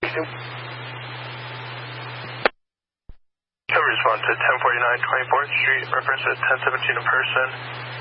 Can respond to 1049 24th Street, reference at 1017 in person.